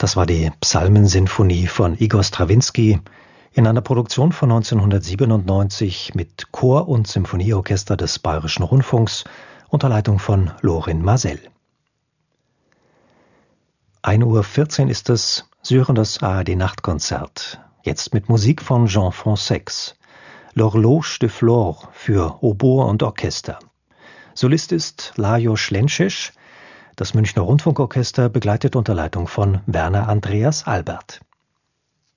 Das war die Psalmensinfonie von Igor Strawinski in einer Produktion von 1997 mit Chor und Symphonieorchester des Bayerischen Rundfunks unter Leitung von Lorin Maazel. 1:14 Uhr ist es, Sie hören das ARD-Nachtkonzert. Jetzt mit Musik von Jean Fonsex. L'Horloge de Flore für Oboe und Orchester. Solist ist Lajos Lenčiš. Das Münchner Rundfunkorchester begleitet unter Leitung von Werner Andreas Albert.